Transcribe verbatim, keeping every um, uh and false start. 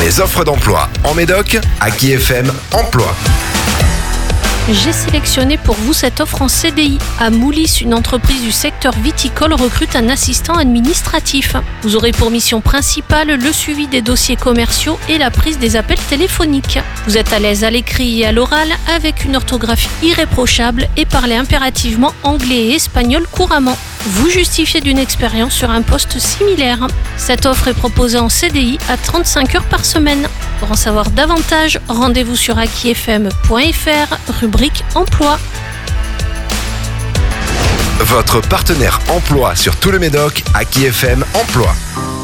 Les offres d'emploi en Médoc, Aki F M Emploi. J'ai sélectionné pour vous cette offre en C D I. À Moulis, une entreprise du secteur viticole recrute un assistant administratif. Vous aurez pour mission principale le suivi des dossiers commerciaux et la prise des appels téléphoniques. Vous êtes à l'aise à l'écrit et à l'oral avec une orthographie irréprochable et parlez impérativement anglais et espagnol couramment. Vous justifiez d'une expérience sur un poste similaire. Cette offre est proposée en C D I à trente-cinq heures par semaine. Pour en savoir davantage, rendez-vous sur aki f m point f r, rubrique emploi. Votre partenaire emploi sur tout le Médoc, Aki F M Emploi.